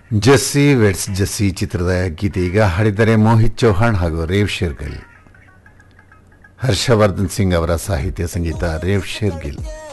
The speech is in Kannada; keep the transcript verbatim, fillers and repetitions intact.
ಜಸ್ಸಿ ವೆಟ್ಸ್ ಜಸ್ಸಿ ಚಿತ್ರದ ಗೀತೆ ಈಗ ಹಾಡಿದರೆ ಮೋಹಿತ್ ಚೌಹಾಣ್ ಹಾಗೂ ರೇವ್ ಶೇರ್ಗಿಲ್. ಹರ್ಷವರ್ಧನ್ ಸಿಂಗ್ ಅವರ ಸಾಹಿತ್ಯ ಸಂಗೀತ ರೇವ್ ಶೇರ್ಗಿಲ್.